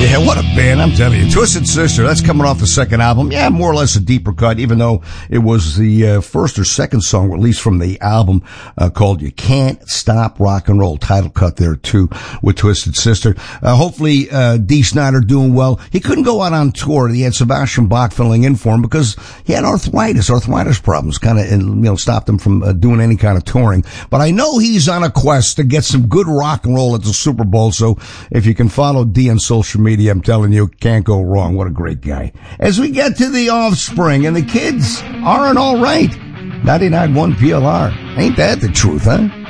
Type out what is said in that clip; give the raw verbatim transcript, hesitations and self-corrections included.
Yeah, what a band, I'm telling you. Twisted Sister, that's coming off the second album. Yeah, more or less a deeper cut, even though it was the uh, first or second song released from the album uh, called You Can't Stop Rock and Roll. Title cut there, too, with Twisted Sister. Uh, hopefully, uh, Dee Snider doing well. He couldn't go out on tour. He had Sebastian Bach filling in for him because he had arthritis. Arthritis problems kind of, you know, stopped him from uh, doing any kind of touring. But I know he's on a quest to get some good rock and roll at the Super Bowl, so if you can follow Dee on social media, I'm telling you, can't go wrong. What a great guy. As we get to the Offspring, and the kids aren't all right. ninety-nine point one P L R. Ain't that the truth, huh?